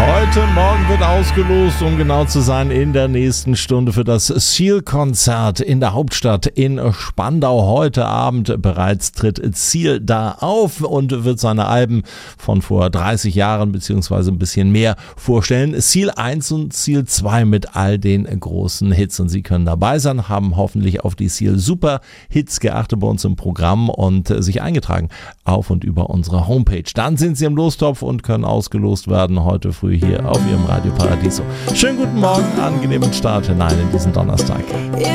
Heute Morgen wird ausgelost, um genau zu sein, in der nächsten Stunde für das Seal-Konzert in der Hauptstadt in Spandau. Heute Abend bereits tritt Seal da auf und wird seine Alben von vor 30 Jahren beziehungsweise ein bisschen mehr vorstellen. Seal 1 und Seal 2 mit all den großen Hits. Und Sie können dabei sein, haben hoffentlich auf die Seal Super Hits geachtet bei uns im Programm und sich eingetragen auf und über unsere Homepage. Dann sind Sie im Lostopf und können ausgelost werden heute früh hier auf Ihrem Radio Paradiso. Schönen guten Morgen, angenehmen Start hinein in diesen Donnerstag.